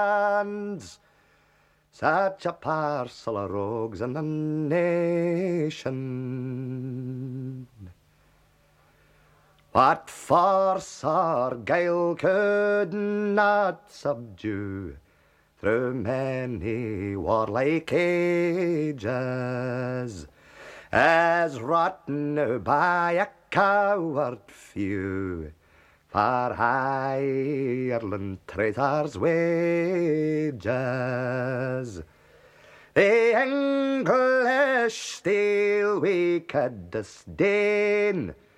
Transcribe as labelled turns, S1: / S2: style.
S1: lands. Such a parcel of rogues in the nation. What force or guile could not subdue through many warlike ages, as rotten by a coward few, for Ireland traitors' wages. The English still we could disdain,